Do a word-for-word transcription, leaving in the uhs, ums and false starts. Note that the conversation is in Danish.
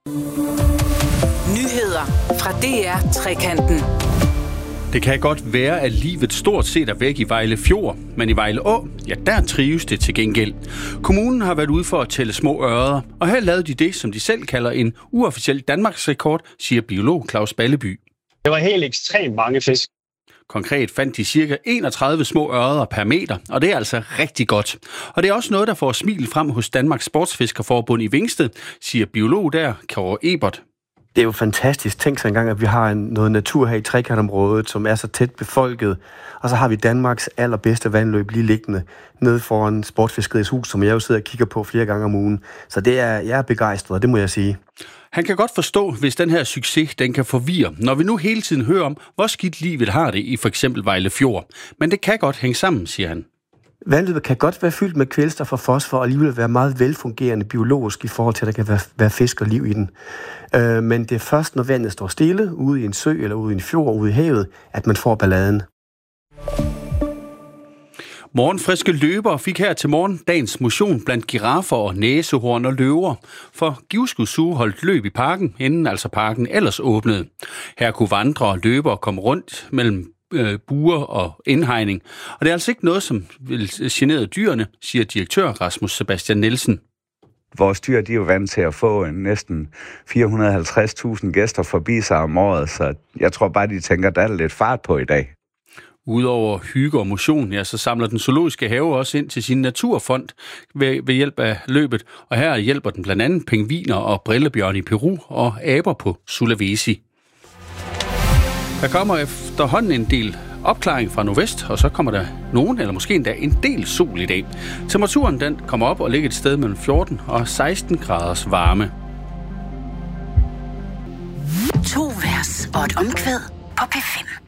Nyheder fra D R Trekanten. Det kan godt være, at livet stort set er væk i Vejle Fjord, men i Vejle Å, ja, der trives det til gengæld. Kommunen har været ude for at tælle små ørreder, og her lavede de det, som de selv kalder en uofficiel Danmarksrekord, siger biolog Claus Balleby. Det var helt ekstremt mange fisk. Konkret fandt de cirka enogtredive små ørreder per meter, og det er altså rigtig godt. Og det er også noget, der får smil frem hos Danmarks Sportsfiskerforbund i Vingsted, siger biolog der, Kåre Ebert. Det er jo fantastisk. Tænk sig engang, at vi har noget natur her i Trekantområdet, som er så tæt befolket. Og så har vi Danmarks allerbedste vandløb lige liggende nede foran Sportsfiskeriets hus, som jeg jo sidder og kigger på flere gange om ugen. Så det er, jeg er begejstret, det må jeg sige. Han kan godt forstå, hvis den her succes, den kan forvirre, når vi nu hele tiden hører om, hvor skidt livet har det i for eksempel Vejle Fjord. Men det kan godt hænge sammen, siger han. Vandløbet kan godt være fyldt med kvælstof og fosfor, og alligevel være meget velfungerende biologisk i forhold til, at der kan være, være fisk og liv i den. Øh, men det er først, når vandet står stille, ude i en sø eller ude i en fjord, ude i havet, at man får balladen. Morgenfriske løbere fik her til morgen dagens motion blandt giraffer og næsehorn og løver. For Givskud Zoo holdt løb i parken, inden altså parken ellers åbnede. Her kunne vandrere og løbere komme rundt mellem øh, buer og indhegning. Og det er altså ikke noget, som vil genere dyrene, siger direktør Rasmus Sebastian Nielsen. Vores dyr, de er jo vant til at få næsten fire hundrede og halvtreds tusind gæster forbi sig om året, så jeg tror bare, de tænker, der er lidt fart på i dag. Udover hygge og motion, ja, så samler den zoologiske have også ind til sin naturfond ved, ved hjælp af løbet. Og her hjælper den blandt andet pingviner og brillebjørn i Peru og aber på Sulawesi. Der kommer efterhånden en del opklaring fra nordvest, og så kommer der nogen, eller måske endda en del sol i dag. Temperaturen den kommer op og ligger et sted mellem fjorten og seksten graders varme. To vers og et omkvæd på P fem.